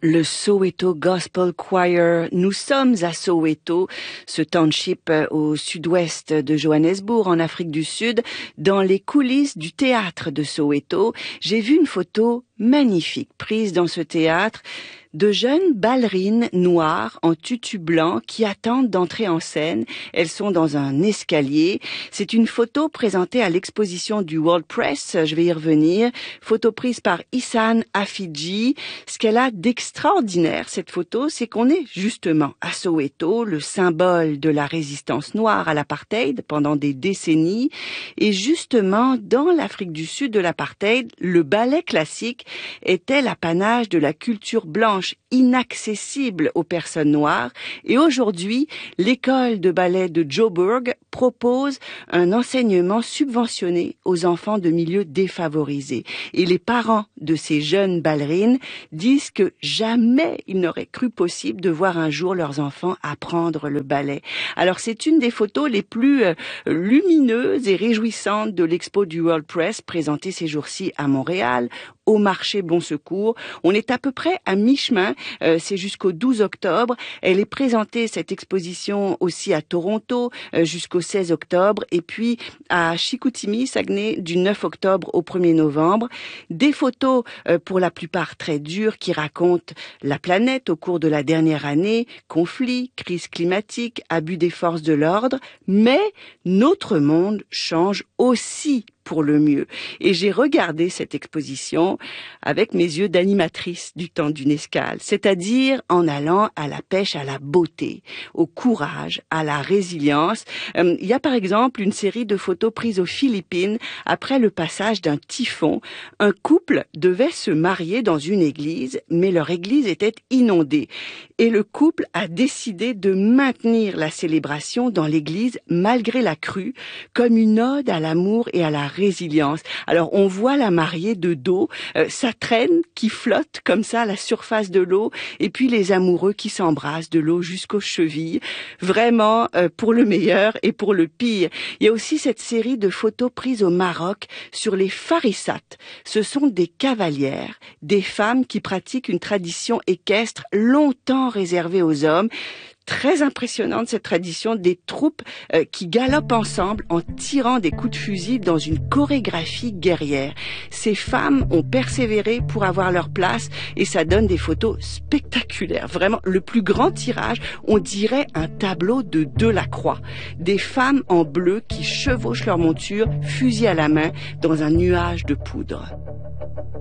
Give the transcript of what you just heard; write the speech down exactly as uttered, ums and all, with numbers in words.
le Soweto Gospel Choir. Nous sommes à Soweto, ce township au sud-ouest de Johannesburg, en Afrique du Sud, dans les coulisses du théâtre de Soweto. J'ai vu une photo magnifique prise dans ce théâtre de jeunes ballerines noires en tutu blanc qui attendent d'entrer en scène. Elles sont dans un escalier. C'est une photo présentée à l'exposition du World Press, je vais y revenir. Photo prise par Ihsane Afidji. Ce qu'elle a d'extraordinaire, cette photo, c'est qu'on est justement à Soweto, le symbole de la résistance noire à l'apartheid pendant des décennies. Et justement, dans l'Afrique du Sud de l'apartheid, le ballet classique était l'apanage de la culture blanche, inaccessible aux personnes noires. Et aujourd'hui, l'école de ballet de Joburg propose un enseignement subventionné aux enfants de milieux défavorisés. Et les parents de ces jeunes ballerines disent que jamais ils n'auraient cru possible de voir un jour leurs enfants apprendre le ballet. Alors c'est une des photos les plus euh, lumineuses et réjouissantes de l'expo du World Press présentée ces jours-ci à Montréal, au marché Bon Secours. On est à peu près à mi-chemin, euh, c'est jusqu'au douze octobre. Elle est présentée, cette exposition, aussi à Toronto euh, jusqu'au seize octobre, et puis à Chicoutimi, Saguenay, du neuf octobre au premier novembre. Des photos euh, pour la plupart très dures qui racontent la planète au cours de la dernière année, conflits, crise climatique, abus des forces de l'ordre, mais notre monde change aussi pour le mieux. Et j'ai regardé cette exposition avec mes yeux d'animatrice du temps d'une escale, c'est-à-dire en allant à la pêche à la beauté, au courage, à la résilience. Euh, il y a par exemple une série de photos prises aux Philippines après le passage d'un typhon. Un couple devait se marier dans une église, mais leur église était inondée. Et le couple a décidé de maintenir la célébration dans l'église malgré la crue, comme une ode à l'amour et à la résilience. Alors on voit la mariée de dos, euh, ça traîne, qui flotte comme ça à la surface de l'eau, et puis les amoureux qui s'embrassent de l'eau jusqu'aux chevilles. Vraiment euh, pour le meilleur et pour le pire. Il y a aussi cette série de photos prises au Maroc sur les farissates. Ce sont des cavalières, des femmes qui pratiquent une tradition équestre longtemps réservée aux hommes. Très impressionnante cette tradition, des troupes euh, qui galopent ensemble en tirant des coups de fusil dans une chorégraphie guerrière. Ces femmes ont persévéré pour avoir leur place et ça donne des photos spectaculaires. Vraiment, le plus grand tirage, on dirait un tableau de Delacroix. Des femmes en bleu qui chevauchent leur monture, fusil à la main, dans un nuage de poudre.